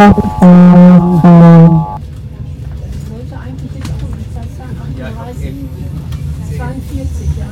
Sollte eigentlich jetzt auch nicht sein, 38, 42, ja.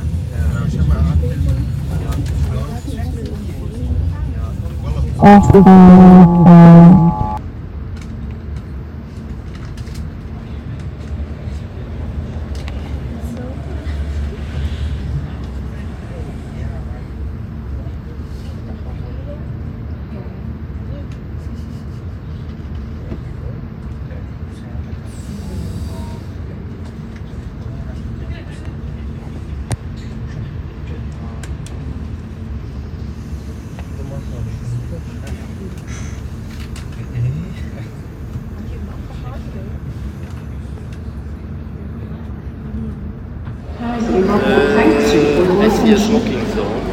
I see a smoking zone.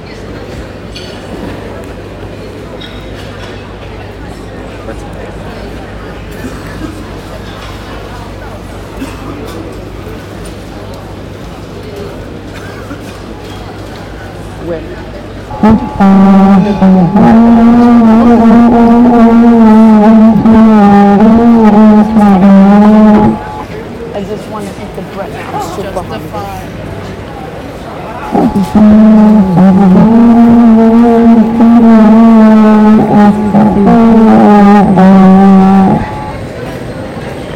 I just want to eat the bread. I'm super hungry. Justify.